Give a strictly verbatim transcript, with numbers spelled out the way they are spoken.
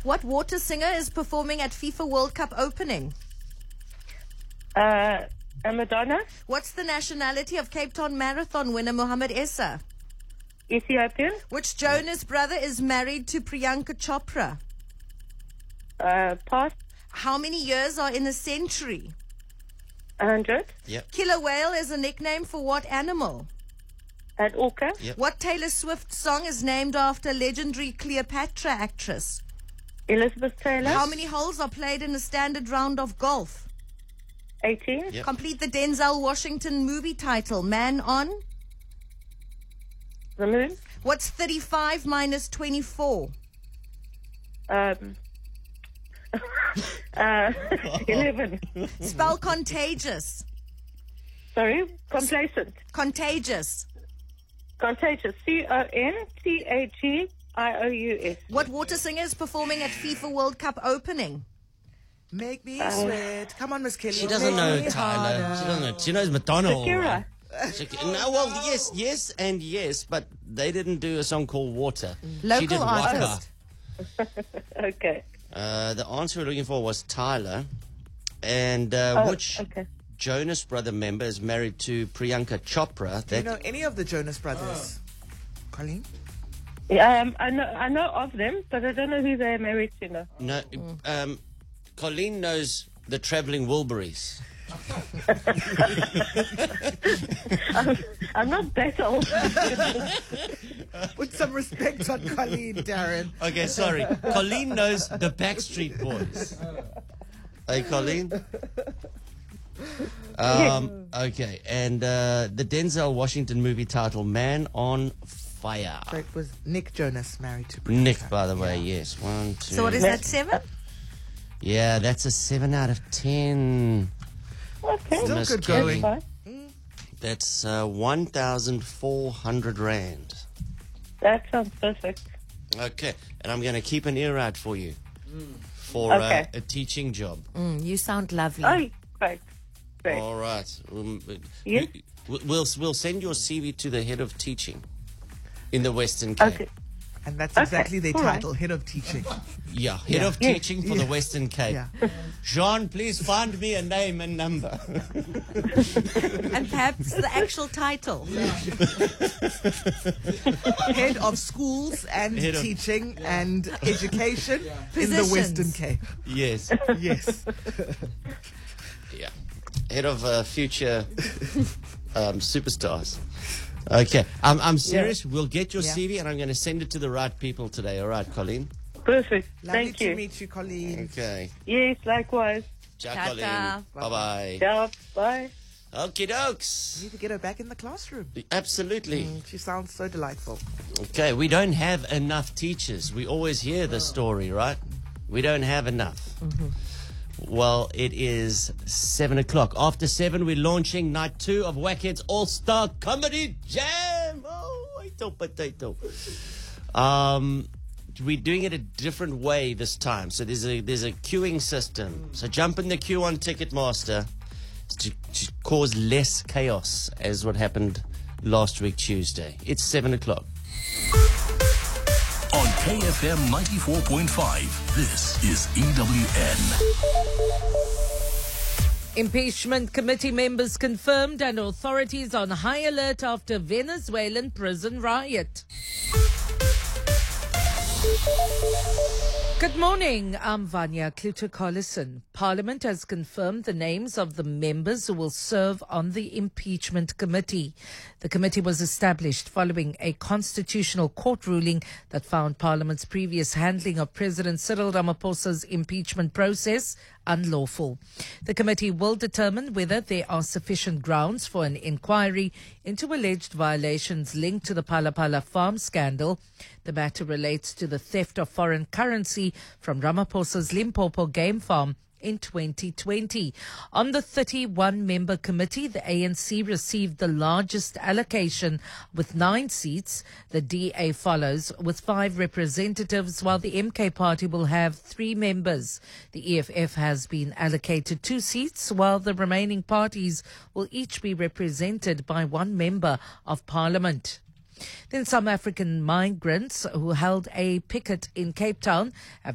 What water singer is performing at FIFA World Cup opening? Uh, a Madonna, What's the nationality of Cape Town Marathon winner Mohammed Essa? Ethiopian, Which Jonas brother is married to Priyanka Chopra? uh, pass, How many years are in a century? one hundred, Yep. Killer whale is a nickname for what animal? an orca, Yep. What Taylor Swift song is named after legendary Cleopatra actress? Elizabeth Taylor, How many holes are played in a standard round of golf? eighteen, Yep. Complete the Denzel Washington movie title, Man on. the moon, What's thirty-five minus twenty-four? um, uh, eleven, Spell contagious. sorry, complacent, Contagious. contagious, C O N T A G I O U S. What water singer is performing at FIFA World Cup opening? Make me sweat. Come on, Miss Kelly. She doesn't Make know me Tyler. harder. She doesn't know. She knows Madonna. all Shakira. right. Shak- No, well, yes, yes, and yes, but they didn't do a song called Water. she Local did Waka. artist. Okay. Uh, the answer we're looking for was Tyler. And uh, Oh, which okay. Jonas Brother member is married to Priyanka Chopra? Do you That know any of the Jonas Brothers? Colleen? Yeah, um, I know, I know of them, but I don't know who they're married to. No. no, um, Colleen knows the Traveling Wilburys. I'm, I'm not that old. Put some respect on Colleen, Darren. Okay, sorry. Colleen knows the Backstreet Boys. Hey, Colleen. Um, okay, and uh, the Denzel Washington movie title, Man on Fire. So it was Nick Jonas married to Nick, Priyanka. by the way, yes. One, two. So what is that, seven? Yeah, that's a seven out of ten. Okay. Still Miss good Kelly. going. Fine. That's uh, one thousand four hundred rand. That sounds perfect. Okay, and I'm going to keep an ear out for you for Okay. uh, a teaching job. Mm, you sound lovely. Oh, great. Great. All right. Um, Yes? we- We'll, we'll send your C V to the head of teaching in the Western Cape. Okay. And that's Okay, exactly their all right. title, Head of Teaching. Yeah, head of Yes. teaching for the Western Cape. Yeah. Jean, please find me a name and number. And perhaps the actual title. Head of Schools and Head of- Teaching and Education in the Positions. Western Cape. Yes. Yes. Yeah. Head of uh, future um, superstars. Okay. I'm, I'm serious. We'll get your Yeah. C V and I'm going to send it to the right people today. All right, Colleen? Perfect. Lovely Thank to you. meet you, Colleen. Okay. Yes, likewise. Ciao, Ta-ta. Colleen. Bye-bye. Ciao. Bye. Okie dokes. Need to get her back in the classroom. Absolutely. She sounds so delightful. Okay, we don't have enough teachers. We always hear the story, right? We don't have enough. Well, it is seven o'clock. After seven, we're launching night two of Wackhead's All-Star Comedy Jam. Oh, potato, potato. Um, we're doing it a different way this time. So there's a there's a queuing system. So jump in the queue on Ticketmaster to, to cause less chaos as what happened last week Tuesday. It's seven o'clock. On K F M ninety-four point five, this is E W N. Impeachment committee members confirmed and authorities on high alert after Venezuelan prison riot. Good morning, I'm Vanya Kluter-Collison. Parliament has confirmed the names of the members who will serve on the impeachment committee. The committee was established following a constitutional court ruling that found Parliament's previous handling of President Cyril Ramaphosa's impeachment process unlawful. The committee will determine whether there are sufficient grounds for an inquiry into alleged violations linked to the Phala Phala farm scandal. The matter relates to the theft of foreign currency from Ramaphosa's Limpopo game farm in twenty twenty. On the thirty-one member committee, the A N C received the largest allocation with nine seats. The D A follows with five representatives, while the M K party will have three members. The E F F has been allocated two seats, while the remaining parties will each be represented by one member of parliament. Then some African migrants who held a picket in Cape Town have